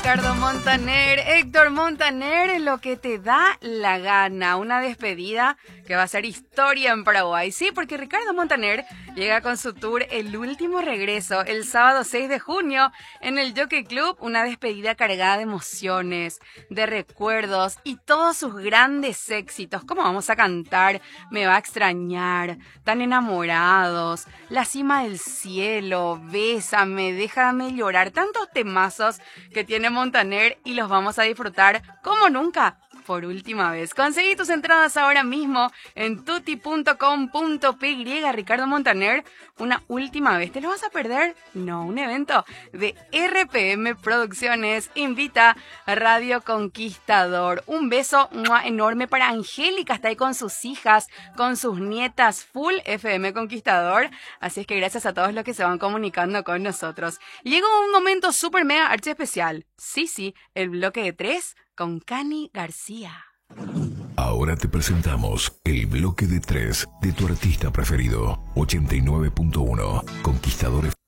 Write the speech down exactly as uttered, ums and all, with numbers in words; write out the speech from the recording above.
Ricardo Montaner, Héctor Montaner, lo que te da la gana. Una despedida que va a ser historia en Paraguay. Sí, porque Ricardo Montaner llega con su tour El Último Regreso el sábado seis de junio en el Jockey Club. Una despedida cargada de emociones, de recuerdos y todos sus grandes éxitos. ¿Cómo vamos a cantar? Me va a extrañar, Tan enamorados, La cima del cielo, Bésame, Déjame llorar. Tantos temazos que tiene Montaner y los vamos a disfrutar como nunca por última vez. Conseguí tus entradas ahora mismo en tutti punto com punto p y. Ricardo Montaner, una última vez. ¿Te lo vas a perder? No, un evento de R P M Producciones invita a Radio Conquistador. Un beso ¡mua! Enorme para Angélica, está ahí con sus hijas, con sus nietas, full F M Conquistador. Así es que gracias a todos los que se van comunicando con nosotros. Llegó un momento súper mega archi especial. Sí, sí, el bloque de tres con Cani García. Ahora te presentamos el bloque de tres de tu artista preferido. ochenta y nueve punto uno Conquistador.